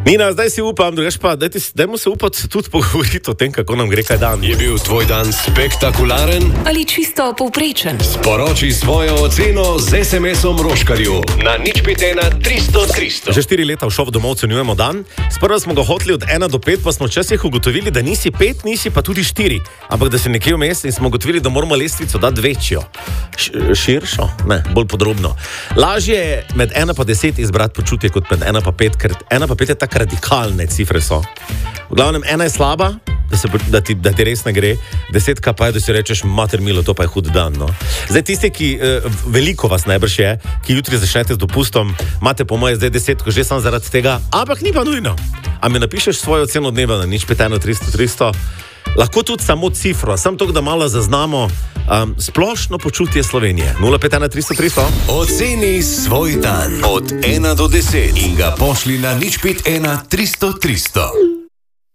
Nina, zdaj si upam, drugač pa dajmo se upati tudi pogovoriti o tem, kako nam gre kaj dan. Je bil tvoj dan spektakularen ali čisto povprečen? Sporoči svojo oceno z SMS-om Roškarju na 051 300 300. Že 4 leta v šov domov ocenjujemo dan. Sprva smo ga hoteli od 1 do 5, pa smo včasih ugotovili, da nisi 5, nisi pa tudi 4. Ampak da si nekje vmes in smo ugotovili, da moramo lestvico dati večjo. Širšo? Ne, bolj podrobno. Lažje je med 1 pa 10 izbrati počutje kot med 1 pa 5, ker 1 pa 5 je tako radikalne cifre so. V glavnem, 1 je slaba, da ti res ne gre, 10 pa je, da si rečeš, mater milo, to pa je hud dan. No? Zdaj tisti, ki veliko vas najbrž je, ki jutri začnete z dopustom, imate po moje zdaj 10, ko že sam zaradi tega, ampak ni pa nujno. A mi napišeš svojo oceno dneva na 051 300 300, lahko tudi samo cifro, samo to, da malo zaznamo splošno počutje Slovenije. 051 300 300. Oceni svoj dan od 1 do 10 in ga pošli na 051 300 300.